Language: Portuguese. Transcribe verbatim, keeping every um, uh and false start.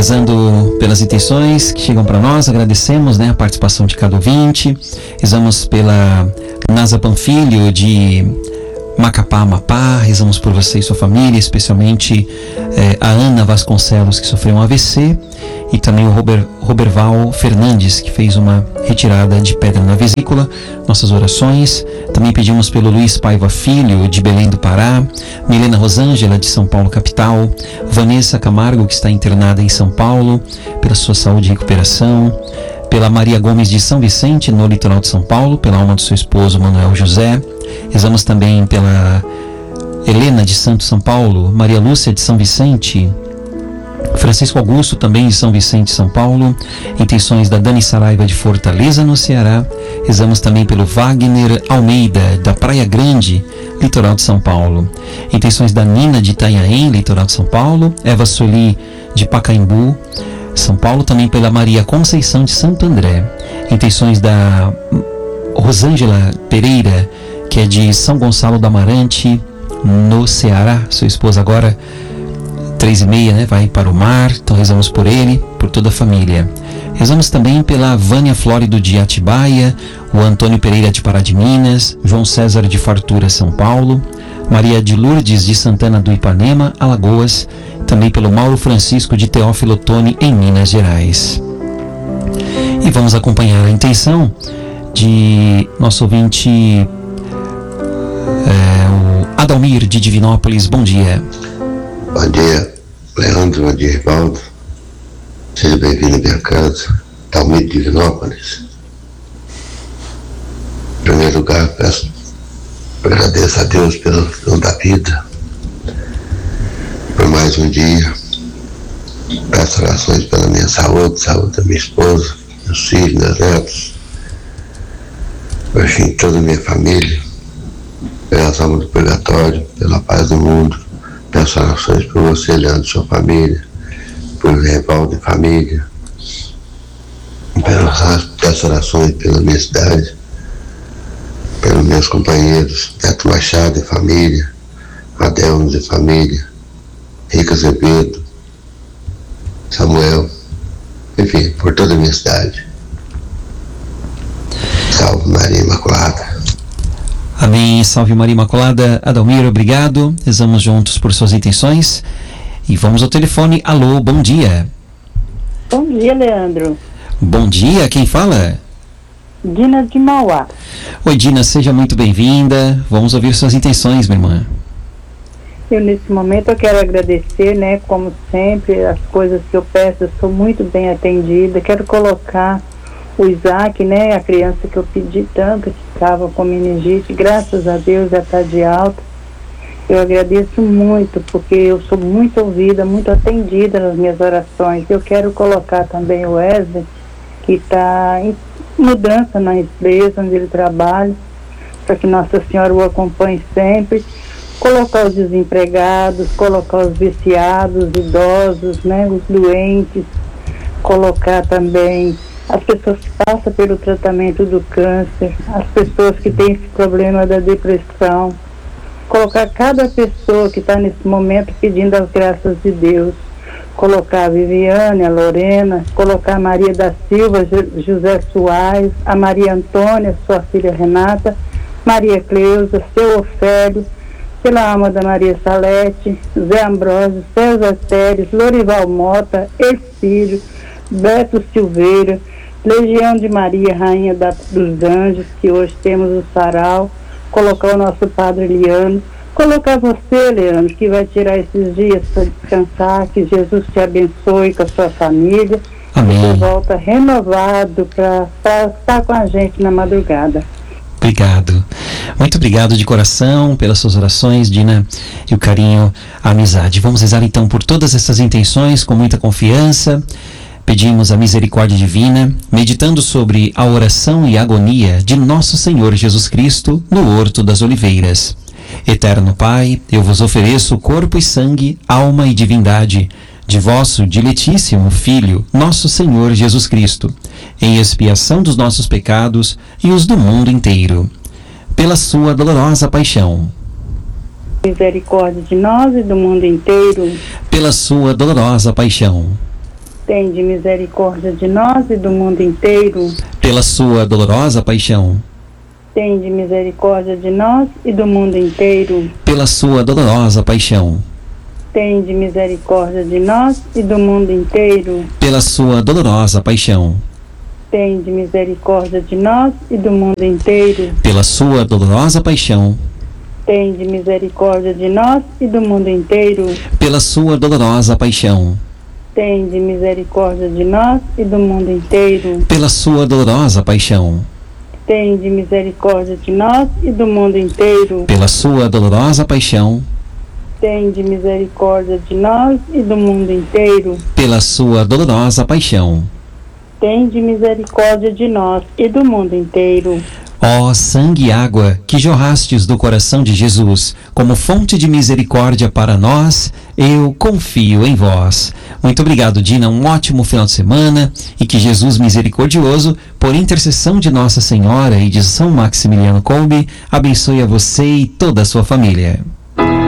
rezando pelas intenções que chegam para nós, agradecemos, né, a participação de cada ouvinte. Rezamos pela Nasa Panfilho de Macapá, Amapá. Rezamos por você e sua família, especialmente eh, a Ana Vasconcelos, que sofreu um A V C, e também o Robert, Roberval Fernandes, que fez uma retirada de pedra na vesícula. Nossas orações. Também pedimos pelo Luiz Paiva Filho, de Belém do Pará, Milena Rosângela, de São Paulo, capital, Vanessa Camargo, que está internada em São Paulo, pela sua saúde e recuperação, pela Maria Gomes de São Vicente, no litoral de São Paulo, pela alma do seu esposo Manuel José. Rezamos também pela Helena de Santo São Paulo, Maria Lúcia de São Vicente, Francisco Augusto também de São Vicente, São Paulo. Intenções da Dani Saraiva de Fortaleza, no Ceará. Rezamos também pelo Wagner Almeida, da Praia Grande, litoral de São Paulo. Intenções da Nina de Itanhaém, litoral de São Paulo. Eva Soli de Pacaembu, São Paulo. Também pela Maria Conceição de Santo André. Intenções da Rosângela Pereira, que é de São Gonçalo do Amarante, no Ceará. Sua esposa agora três e meia, né, vai para o mar. Então rezamos por ele, por toda a família. Rezamos também pela Vânia Flórido de Atibaia, o Antônio Pereira de Pará de Minas, João César de Fartura, São Paulo, Maria de Lourdes de Santana do Ipanema, Alagoas. Também pelo Mauro Francisco de Teófilo Otoni, em Minas Gerais. E vamos acompanhar a intenção de nosso ouvinte, é, o Adalmir de Divinópolis. Bom dia. Bom dia, Leandro. Bom dia, Rivaldo. Seja bem-vindo à minha casa, Adalmir de Divinópolis. Em primeiro lugar, peço, agradeço a Deus pelo dom da vida, por mais um dia. Peço orações pela minha saúde, saúde da minha esposa, meus filhos, meus netos, por fim, toda a minha família, pelas almas do purgatório, pela paz do mundo. Peço orações por você, Leandro, sua família, por Rivaldo e família. Peço orações pela minha cidade, pelos meus companheiros, Neto Machado e família, Adelmos e família, Rica Azevedo, Samuel, enfim, por toda a minha cidade. Salve Maria Imaculada. Amém. Salve Maria Imaculada. Adalmir, obrigado. Rezamos juntos por suas intenções. E vamos ao telefone. Alô, bom dia. Bom dia, Leandro. Bom dia, quem fala? Dina de Mauá. Oi, Dina, seja muito bem-vinda. Vamos ouvir suas intenções, minha irmã. Eu, nesse momento, eu quero agradecer, né, como sempre, as coisas que eu peço, eu sou muito bem atendida. Quero colocar o Isaac, né, a criança que eu pedi tanto, que estava com meningite, graças a Deus já está de alta. Eu agradeço muito, porque eu sou muito ouvida, muito atendida nas minhas orações. Eu quero colocar também o Wesley, que está em mudança na empresa onde ele trabalha, para que Nossa Senhora o acompanhe sempre. Colocar os desempregados, colocar os viciados, idosos, né, os doentes, colocar também as pessoas que passam pelo tratamento do câncer, as pessoas que têm esse problema da depressão, colocar cada pessoa que está nesse momento pedindo as graças de Deus, colocar a Viviane, a Lorena, colocar a Maria da Silva, José Soares, a Maria Antônia, sua filha Renata, Maria Cleusa, seu Ofélio, pela alma da Maria Salete, Zé Ambrósio, César Teres, Lorival Mota, Ercílio, Beto Silveira, Legião de Maria, Rainha da, dos Anjos, que hoje temos o sarau, colocar o nosso Padre Eliano, colocar você, Leandro, que vai tirar esses dias para descansar, que Jesus te abençoe com a sua família. Amém. E você volta renovado para estar com a gente na madrugada. Obrigado. Muito obrigado de coração pelas suas orações, Dina, e o carinho, a amizade. Vamos rezar então por todas essas intenções com muita confiança. Pedimos a misericórdia divina, meditando sobre a oração e a agonia de nosso Senhor Jesus Cristo no Horto das Oliveiras. Eterno Pai, eu vos ofereço corpo e sangue, alma e divindade de vosso diletíssimo Filho, nosso Senhor Jesus Cristo, em expiação dos nossos pecados e os do mundo inteiro, pela sua dolorosa paixão. Misericórdia de nós e do mundo inteiro. Pela sua dolorosa paixão. tende misericórdia de nós e do mundo inteiro. Pela sua dolorosa paixão, Tende misericórdia de nós e do mundo inteiro. pela sua dolorosa paixão, Tende misericórdia de nós e do mundo inteiro. pela sua dolorosa paixão, Tende misericórdia de nós e do mundo inteiro. pela sua dolorosa paixão, Tende misericórdia de nós e do mundo inteiro. pela sua dolorosa paixão, Tende misericórdia de nós e do mundo inteiro. pela sua dolorosa paixão, Tende misericórdia de nós e do mundo inteiro. pela sua dolorosa paixão, Tende misericórdia de nós e do mundo inteiro. pela sua dolorosa paixão. Tende misericórdia de nós e do mundo inteiro. Ó sangue e água que jorrastes do coração de Jesus como fonte de misericórdia para nós, eu confio em vós. Muito obrigado, Dina. Um ótimo final de semana e que Jesus misericordioso, por intercessão de Nossa Senhora e de São Maximiliano Kolbe, abençoe a você e toda a sua família.